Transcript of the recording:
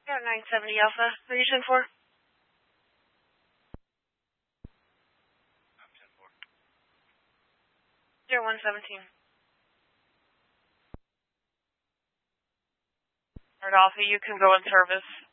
Yeah, 970 Alpha. Who are you 10-4? 0117. Alright, Alpha, you can go in service.